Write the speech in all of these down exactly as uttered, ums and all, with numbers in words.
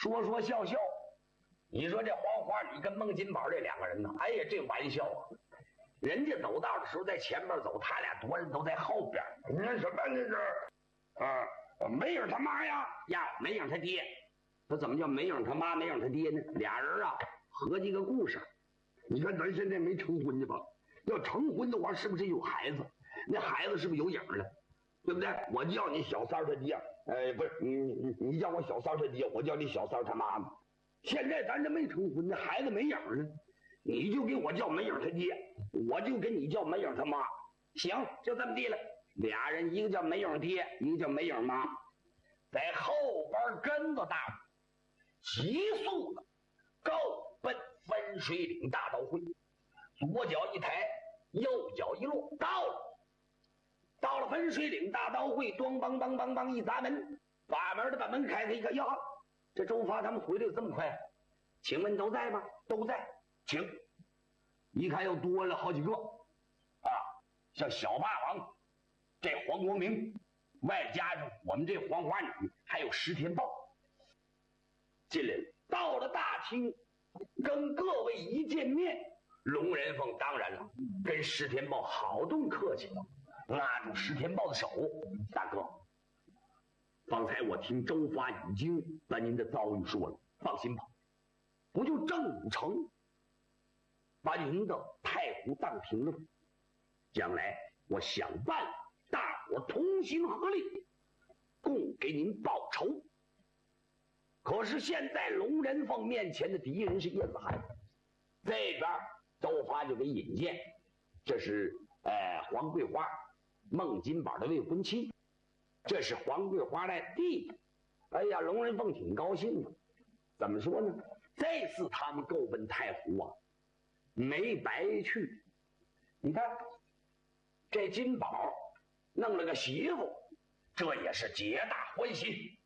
说说笑笑。你说这黄花女跟孟金宝这两个人呢？哎呀，这玩笑啊！人家走道的时候在前边走，他俩多人都在后边。你说什么那是？啊，梅影他妈呀呀，梅影他爹。他怎么叫梅影他妈，梅影他爹呢？俩人啊，合计个故事。你看咱现在没成婚的吧？要成婚的话，是不是有孩子？那孩子是不是有影了？对不对？我叫你小三儿他爹，哎，不是你你你叫我小三儿他爹，我叫你小三儿他妈妈。现在咱这没成婚，那孩子没影呢，你就给我叫梅影他爹，我就给你叫梅影他妈。行，就这么地了。俩人一个叫梅影爹，一个叫梅影妈，在后边跟着大急速的够奔分水岭大道会，左脚一抬，右脚一落，到了。到了分水岭大道会，咣梆梆梆梆一砸门，把门的把门开开一看，呀，这周发他们回来有这么快？请问都在吗？都在，请。一看又多了好几个，啊，像小霸王，这黄国明，外加上我们这黄花女，还有石天豹，进来了。到了大厅，跟各位一见面，龙人凤当然了，跟石天豹好顿客气了。拉住石天豹的手，大哥，方才我听周发已经把您的遭遇说了，放心吧，不就郑武成把您的太湖荡平了吗？将来我想办法，大伙同心合力，共给您报仇。可是现在龙人凤面前的敌人是叶子涵，这边周发就给引荐，这是呃黄桂花。孟金宝的未婚妻，这是黄桂花的弟弟。哎呀，龙人凤挺高兴的。怎么说呢？这次他们够奔太湖啊，没白去。你看，这金宝弄了个媳妇，这也是皆大欢喜。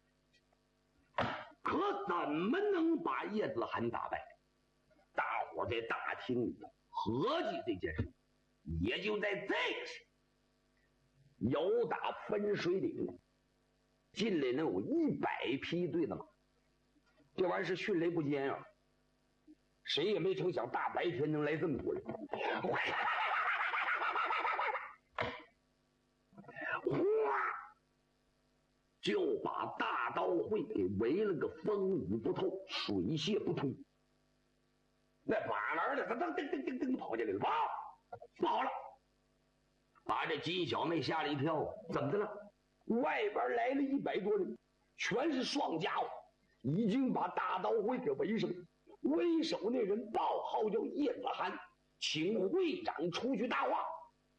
可怎么能把叶子涵打败？大伙在大厅里合计这件事，也就在这个时候。有打分水岭进来能有一百匹队的马，这玩意儿是迅雷不及掩耳，谁也没成想大白天能来这么多人，哗，就把大刀会给围了个风雨不透，水泄不通。那把门的他噔噔噔噔噔跑进来了，跑不好了！把这金小妹吓了一跳，怎么的了？外边来了一百多人，全是双家伙，已经把大刀会给围上。为首那人报号叫叶子涵，请会长出去搭话。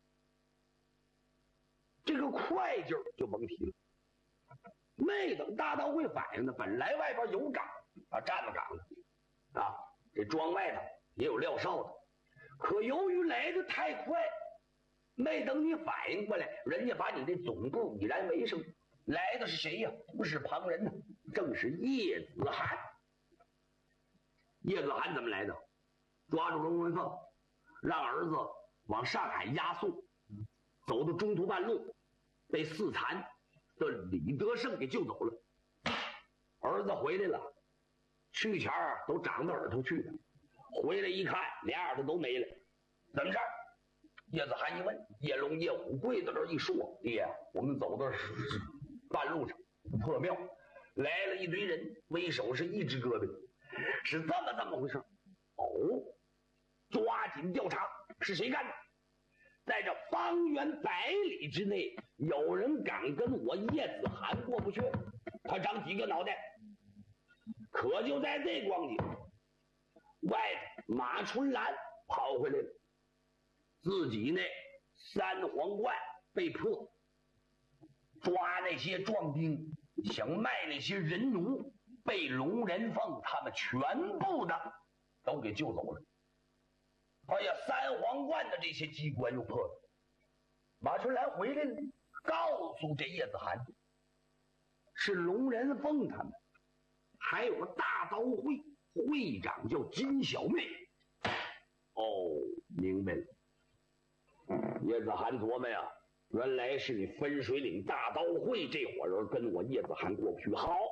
这个快劲儿就甭提了，没等大刀会反应呢，本来外边有岗啊，站着岗的啊，这庄外头也有撂哨的，可由于来的太快。没等你反应过来，人家把你这总部已然围上。来的是谁呀？不是旁人呢，正是叶子涵。叶子涵怎么来的？抓住龙文凤，让儿子往上海押送，走到中途半路，被四残的李德胜给救走了。儿子回来了，去前都长到耳朵去了，回来一看，俩耳朵都没了，怎么着？叶子涵一问，叶龙叶虎跪在这一说：“爹，我们走到半路上破庙，来了一堆人，为首是一只胳膊，是这么这么回事。哦，抓紧调查，是谁干的？在这方圆百里之内，有人敢跟我叶子涵过不去？他长几个脑袋？可就在这光景，外头马春兰跑回来了。”自己那三皇冠被破，抓那些壮丁，想卖那些人奴，被龙人凤他们全部的都给救走了。哎呀，三皇冠的这些机关又破了。马春兰回来了，告诉这叶子涵，是龙人凤他们，还有个大刀会会长叫金小妹。哦，明白了。叶子涵琢磨呀，原来是你分水岭大刀会这伙人跟我叶子涵过不去。好，